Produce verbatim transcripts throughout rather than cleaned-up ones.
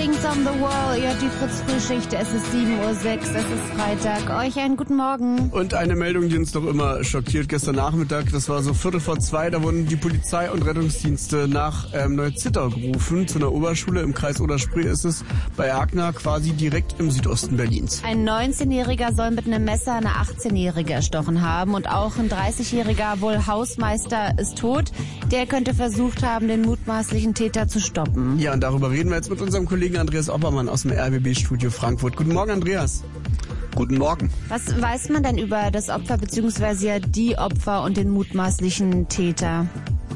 Kings on the Wall, ihr hört die Fritz-Frühschicht, es ist sieben Uhr sechs, es ist Freitag. Euch einen guten Morgen. Und eine Meldung, die uns doch immer schockiert, gestern Nachmittag, das war so Viertel vor zwei, da wurden die Polizei und Rettungsdienste nach ähm, Neuzittau gerufen, zu einer Oberschule im Kreis Oder-Spree ist es, bei Erkner, quasi direkt im Südosten Berlins. Ein neunzehnjähriger soll mit einem Messer eine achtzehnjährige erstochen haben und auch ein dreißigjähriger, wohl Hausmeister, ist tot. Der könnte versucht haben, den mutmaßlichen Täter zu stoppen. Ja, und darüber reden wir jetzt mit unserem Kollegen Andreas Oppermann aus dem R B B-Studio Frankfurt. Guten Morgen, Andreas. Guten Morgen. Was weiß man denn über das Opfer bzw. ja die Opfer und den mutmaßlichen Täter?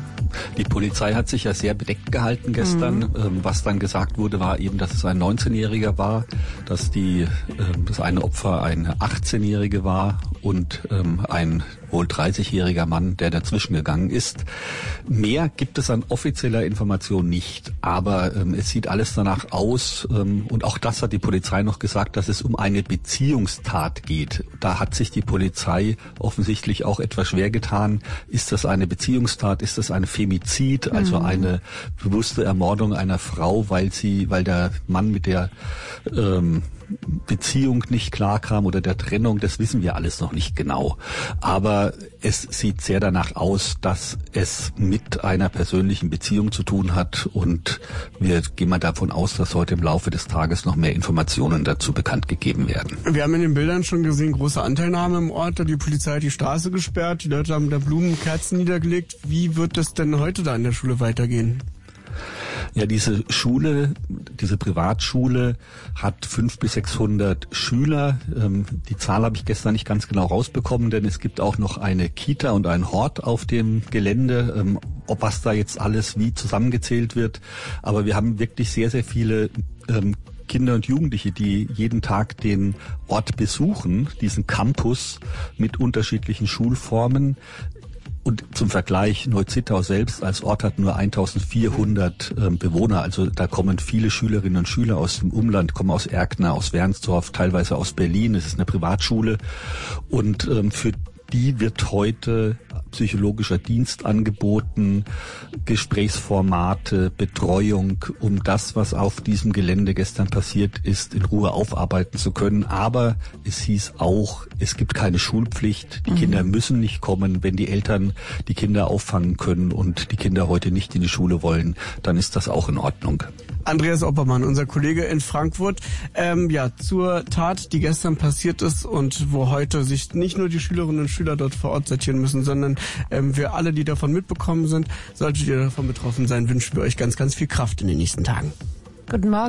Die Polizei hat sich ja sehr bedeckt gehalten gestern. Mhm. Ähm, was dann gesagt wurde, war eben, dass es ein neunzehnjähriger war, dass die, ähm, das eine Opfer eine achtzehnjährige war und ähm, ein wohl dreißigjähriger Mann, der dazwischen gegangen ist. Mehr gibt es an offizieller Information nicht, aber ähm, es sieht alles danach aus, ähm, und auch das hat die Polizei noch gesagt, dass es um eine Beziehungstat geht. Da hat sich die Polizei offensichtlich auch etwas schwer getan. Ist das eine Beziehungstat? Ist das ein Femizid, also mhm. eine bewusste Ermordung einer Frau, weil sie, weil der Mann mit der ähm, Beziehung nicht klarkam oder der Trennung, das wissen wir alles noch nicht genau. Aber es sieht sehr danach aus, dass es mit einer persönlichen Beziehung zu tun hat und wir gehen mal davon aus, dass heute im Laufe des Tages noch mehr Informationen dazu bekannt gegeben werden. Wir haben in den Bildern schon gesehen, große Anteilnahme im Ort, die Polizei hat die Straße gesperrt, die Leute haben da Blumen, Kerzen niedergelegt. Wie wird es denn heute da in der Schule weitergehen? Ja, diese Schule, diese Privatschule hat fünfhundert bis sechshundert Schüler. Ähm, die Zahl habe ich gestern nicht ganz genau rausbekommen, denn es gibt auch noch eine Kita und einen Hort auf dem Gelände. Ähm, ob was da jetzt alles wie zusammengezählt wird. Aber wir haben wirklich sehr, sehr viele ähm, Kinder und Jugendliche, die jeden Tag den Ort besuchen, diesen Campus mit unterschiedlichen Schulformen. Und zum Vergleich, Neuzittau selbst als Ort hat nur eintausendvierhundert ähm, Bewohner. Also da kommen viele Schülerinnen und Schüler aus dem Umland, kommen aus Erkner, aus Wernsdorf, teilweise aus Berlin. Es ist eine Privatschule. Und ähm, für die wird heute psychologischer Dienst angeboten, Gesprächsformate, Betreuung, um das, was auf diesem Gelände gestern passiert ist, in Ruhe aufarbeiten zu können. Aber es hieß auch, es gibt keine Schulpflicht. Die mhm. Kinder müssen nicht kommen. Wenn die Eltern die Kinder auffangen können und die Kinder heute nicht in die Schule wollen, dann ist das auch in Ordnung. Andreas Oppermann, unser Kollege in Frankfurt, ähm, ja, zur Tat, die gestern passiert ist und wo heute sich nicht nur die Schülerinnen und Schüler dort vor Ort sortieren müssen, sondern ähm, wir alle, die davon mitbekommen sind, solltet ihr davon betroffen sein, wünschen wir euch ganz, ganz viel Kraft in den nächsten Tagen. Guten Morgen.